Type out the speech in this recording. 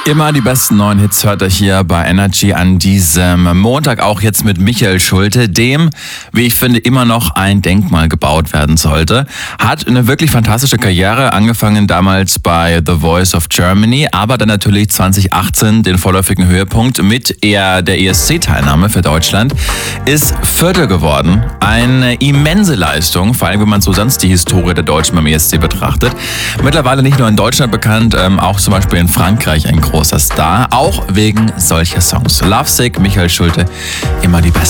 Immer die besten neuen Hits hört ihr hier bei Energy an diesem Montag, auch jetzt mit Michael Schulte, dem, wie ich finde, immer noch ein Denkmal gebaut werden sollte. Hat eine wirklich fantastische Karriere, angefangen damals bei The Voice of Germany, aber dann natürlich 2018 den vorläufigen Höhepunkt mit der ESC-Teilnahme für Deutschland, ist Vierter geworden. Eine immense Leistung, vor allem wenn man so sonst die Historie der Deutschen beim ESC betrachtet. Mittlerweile nicht nur in Deutschland bekannt, auch zum Beispiel in Frankreich ein großer Star, auch wegen solcher Songs. Lovesick, Michael Schulte, immer die besten.